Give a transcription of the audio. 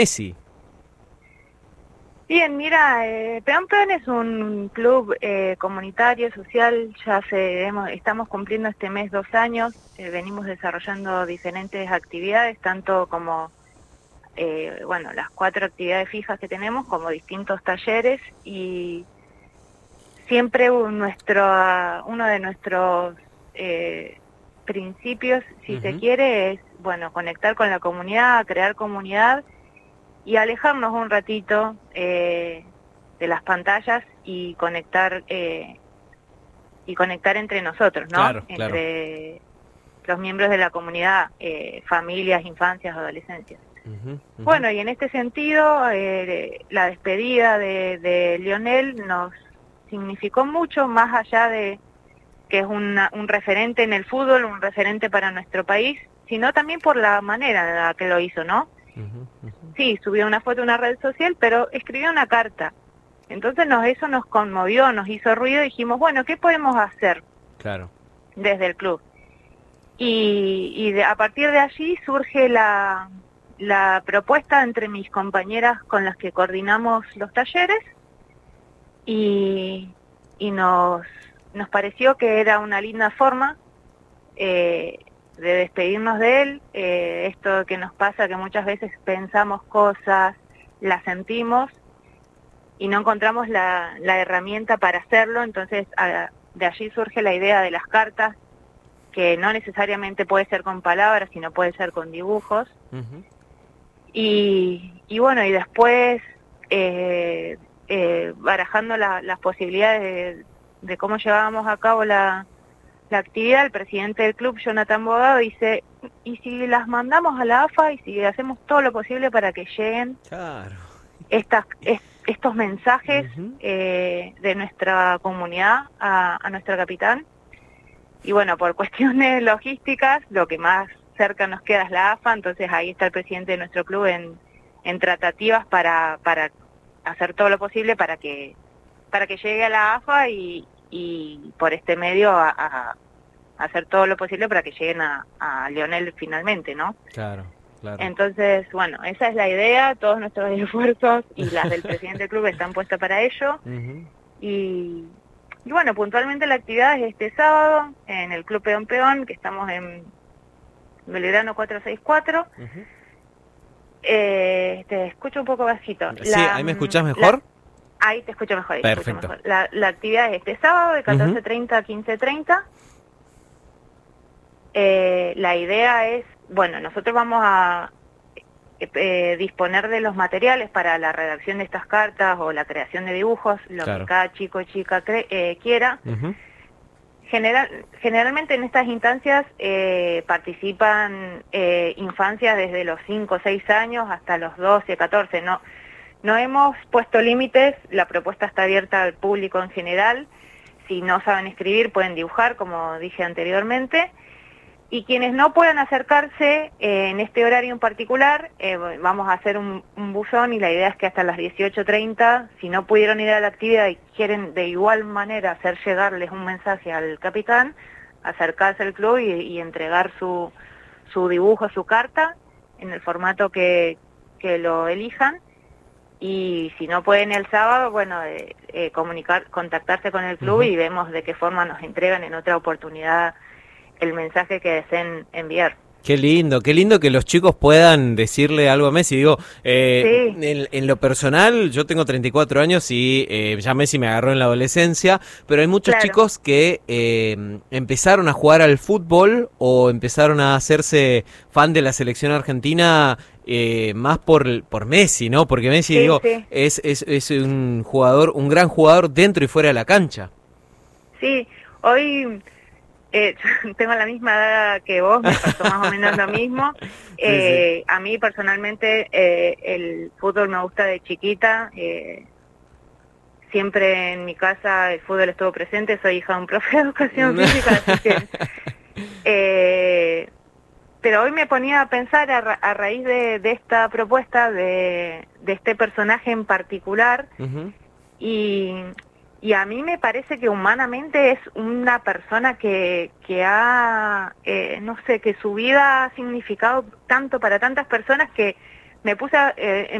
Messi. Bien, mira, Peón Peón es un club comunitario, social, estamos cumpliendo este mes 2 años, venimos desarrollando diferentes actividades, tanto como, las 4 actividades fijas que tenemos, como distintos talleres, y siempre uno de nuestros principios, si se quiere, es, conectar con la comunidad, crear comunidad, y alejarnos un ratito de las pantallas y conectar entre nosotros, ¿no? Claro, claro. Entre los miembros de la comunidad, familias, infancias, adolescencias. Bueno, y en este sentido, la despedida de Lionel nos significó mucho, más allá de que es un referente en el fútbol, un referente para nuestro país, sino también por la manera en la que lo hizo, ¿no? Sí, subió una foto a una red social, pero escribió una carta. Entonces eso nos conmovió, nos hizo ruido, y dijimos, bueno, ¿qué podemos hacer? Claro. Desde el club? A partir de allí surge la propuesta entre mis compañeras con las que coordinamos los talleres, y nos pareció que era una linda forma de despedirnos de él, esto que nos pasa, que muchas veces pensamos cosas, las sentimos y no encontramos la herramienta para hacerlo. Entonces de allí surge la idea de las cartas, que no necesariamente puede ser con palabras, sino puede ser con dibujos. Y después barajando las posibilidades de cómo llevábamos a cabo la actividad, el presidente del club, Jonathan Bogado, dice, ¿y si las mandamos a la AFA y si hacemos todo lo posible para que lleguen estos mensajes de nuestra comunidad a nuestra capital? Y bueno, por cuestiones logísticas, lo que más cerca nos queda es la AFA, entonces ahí está el presidente de nuestro club en tratativas para hacer todo lo posible para que llegue a la AFA, y por este medio a hacer todo lo posible para que lleguen a Lionel finalmente, ¿no? Claro, claro. Entonces, esa es la idea, todos nuestros esfuerzos y las del presidente del club están puestas para ello. Y puntualmente la actividad es este sábado en el Club Peón Peón, que estamos en Belgrano 464. Te escucho un poco bajito. Sí, ¿ahí me escuchás mejor? Ahí te escucho mejor. Perfecto. La actividad es este sábado de 14:30 a 15:30. La idea es, nosotros vamos a disponer de los materiales para la redacción de estas cartas o la creación de dibujos, lo que cada chico o chica quiera. Generalmente en estas instancias participan infancias desde los 5 o 6 años hasta los 12, 14, no hemos puesto límites, la propuesta está abierta al público en general. Si no saben escribir, pueden dibujar, como dije anteriormente. Y quienes no puedan acercarse en este horario en particular, vamos a hacer un buzón, y la idea es que hasta las 18:30, si no pudieron ir a la actividad y quieren de igual manera hacer llegarles un mensaje al capitán, acercarse al club y entregar su dibujo, su carta, en el formato que lo elijan. Y si no pueden el sábado, contactarse con el club y vemos de qué forma nos entregan en otra oportunidad el mensaje que deseen enviar. Qué lindo que los chicos puedan decirle algo a Messi. Digo, en lo personal, yo tengo 34 años y ya Messi me agarró en la adolescencia, pero hay muchos chicos que empezaron a jugar al fútbol o empezaron a hacerse fan de la selección argentina más por Messi, ¿no? Porque Messi, es un jugador, un gran jugador dentro y fuera de la cancha. Sí, hoy tengo la misma edad que vos, me pasó más o menos lo mismo. A mí personalmente el fútbol me gusta de chiquita, siempre en mi casa el fútbol estuvo presente, soy hija de un profe de educación física, así que... pero hoy me ponía a pensar a raíz de esta propuesta, de este personaje en particular, y a mí me parece que humanamente es una persona que ha, que su vida ha significado tanto para tantas personas, que me puse